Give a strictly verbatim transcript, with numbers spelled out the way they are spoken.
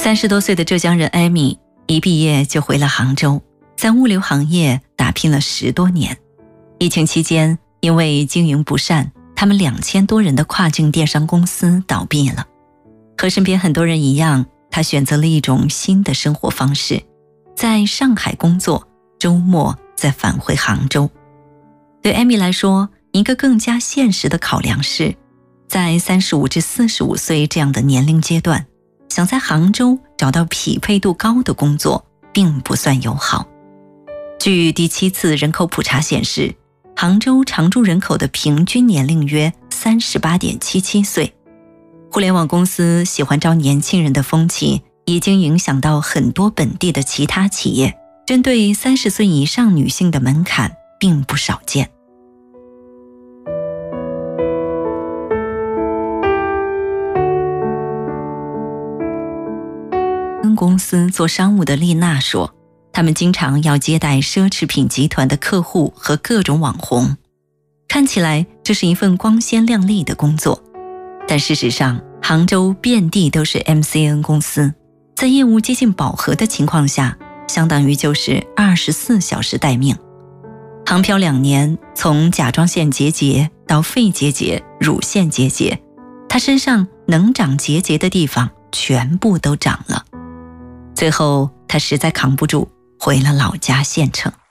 三十多岁的浙江人艾米一毕业就回了杭州，在物流行业打拼了十多年。疫情期间，因为经营不善，他们两千多人的跨境电商公司倒闭了。和身边很多人一样，他选择了一种新的生活方式，在上海工作，周末再返回杭州。对艾米来说，一个更加现实的考量是，在三十五至四十五岁这样的年龄阶段，想在杭州找到匹配度高的工作并不算友好。据第七次人口普查显示，杭州常住人口的平均年龄约 三十八点七七岁。互联网公司喜欢招年轻人的风气已经影响到很多本地的其他企业，针对三十岁以上女性的门槛并不少见。跟公司做商务的丽娜说，他们经常要接待奢侈品集团的客户和各种网红，看起来这是一份光鲜亮丽的工作，但事实上杭州遍地都是 M C N 公司，在业务接近饱和的情况下，相当于就是二十四小时待命。航漂两年，从甲状腺结节到肺结节、乳腺结节，他身上能长结节的地方全部都长了。最后他实在扛不住，回了老家县城。